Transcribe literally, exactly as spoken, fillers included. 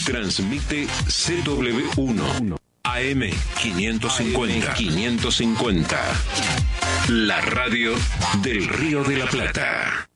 Transmite C W uno, A M quinientos cincuenta. quinientos cincuenta. La radio del Río de la Plata.